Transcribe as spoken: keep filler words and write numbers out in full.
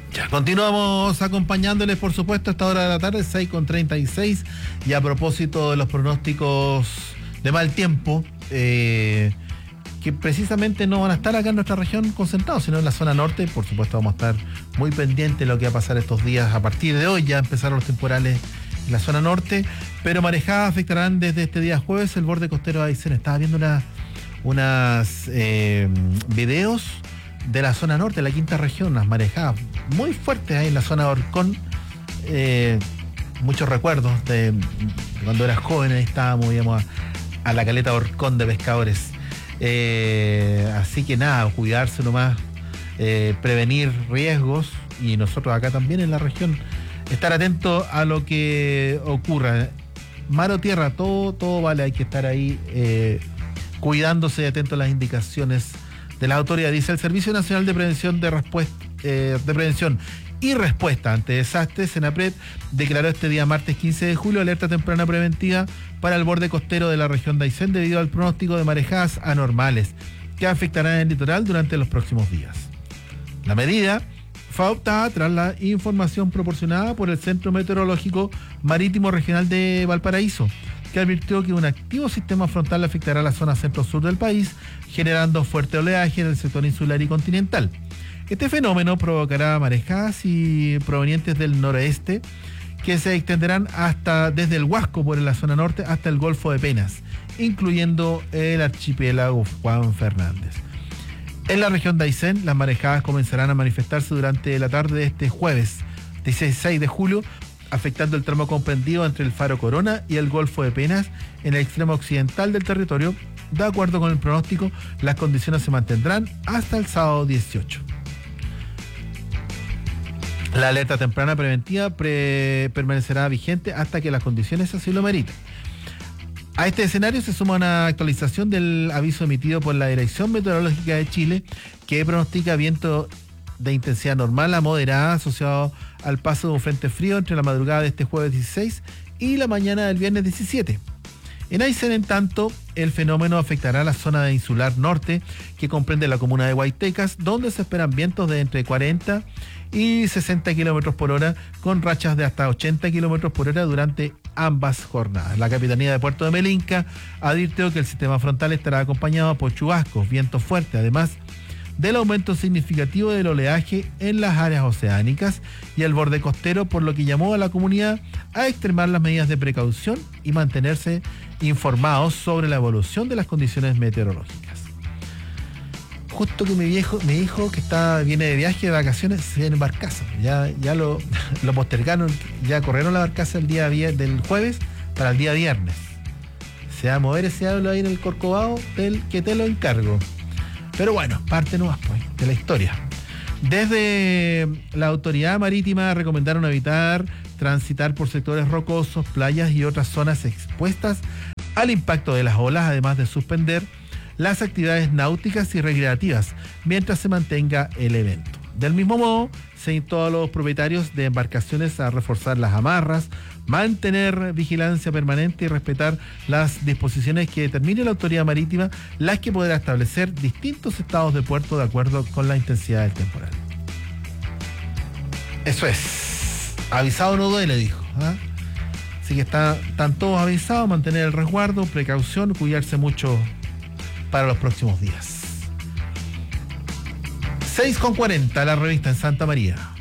Ya, continuamos acompañándoles, por supuesto, a esta hora de la tarde, seis con treinta y seis. Y a propósito de los pronósticos de mal tiempo, eh, que precisamente no van a estar acá en nuestra región concentrados, sino en la zona norte. Por supuesto, vamos a estar muy pendientes de lo que va a pasar estos días. A partir de hoy ya empezaron los temporales en la zona norte, pero marejadas afectarán desde este día jueves el borde costero de Aysén. Estaba viendo una, unas eh, videos de la zona norte, de la quinta región, unas marejadas muy fuertes ahí en la zona de Orcón. Eh, muchos recuerdos de cuando eras joven, ahí estábamos, íbamos a, a la caleta Orcón de pescadores. Eh, así que nada, cuidarse nomás, eh, prevenir riesgos, y nosotros acá también en la región estar atentos a lo que ocurra. Mar o tierra, todo, todo vale, hay que estar ahí eh, cuidándose, atento a las indicaciones de la autoridad. Dice el Servicio Nacional de Prevención de Respuesta, eh, de Prevención y Respuesta ante Desastres, SENAPRED, declaró este día martes quince de julio alerta temprana preventiva para el borde costero de la región de Aysén debido al pronóstico de marejadas anormales que afectarán el litoral durante los próximos días. La medida fue adoptada tras la información proporcionada por el Centro Meteorológico Marítimo Regional de Valparaíso, que advirtió que un activo sistema frontal afectará la zona centro-sur del país, generando fuerte oleaje en el sector insular y continental. Este fenómeno provocará marejadas y provenientes del noroeste que se extenderán hasta desde el Huasco por la zona norte hasta el Golfo de Penas, incluyendo el archipiélago Juan Fernández. En la región de Aysén, las marejadas comenzarán a manifestarse durante la tarde de este jueves, dieciséis de julio, afectando el tramo comprendido entre el Faro Corona y el Golfo de Penas en el extremo occidental del territorio. De acuerdo con el pronóstico, las condiciones se mantendrán hasta el sábado dieciocho. La alerta temprana preventiva pre- permanecerá vigente hasta que las condiciones así lo meriten. A este escenario se suma una actualización del aviso emitido por la Dirección Meteorológica de Chile, que pronostica viento de intensidad normal a moderada asociado al paso de un frente frío entre la madrugada de este jueves dieciséis y la mañana del viernes diecisiete. En Aysén, en tanto, el fenómeno afectará la zona de insular norte, que comprende la comuna de Guaytecas, donde se esperan vientos de entre cuarenta y sesenta kilómetros por hora, con rachas de hasta ochenta kilómetros por hora durante ambas jornadas. La Capitanía de Puerto de Melinca advirtió que el sistema frontal estará acompañado por chubascos, vientos fuertes, además del aumento significativo del oleaje en las áreas oceánicas y el borde costero, por lo que llamó a la comunidad a extremar las medidas de precaución y mantenerse informados sobre la evolución de las condiciones meteorológicas. Justo que mi viejo, mi hijo que está, viene de viaje de vacaciones, se viene en barcaza. Ya, ya lo, lo postergaron, ya corrieron la barcaza el día del jueves para el día viernes. Se va a mover ese hablo ahí en el Corcovado del que te lo encargo. Pero bueno, parte nomás pues, de la historia. Desde la autoridad marítima recomendaron evitar transitar por sectores rocosos, playas y otras zonas expuestas al impacto de las olas, además de suspender las actividades náuticas y recreativas mientras se mantenga el evento. Del mismo modo, se instó a los propietarios de embarcaciones a reforzar las amarras, mantener vigilancia permanente y respetar las disposiciones que determine la autoridad marítima, las que podrá establecer distintos estados de puerto de acuerdo con la intensidad del temporal. Eso es. Avisado no duele, dijo. ¿eh? Así que está, están todos avisados, mantener el resguardo, precaución, cuidarse mucho para los próximos días. seis con cuarenta, la revista en Santa María.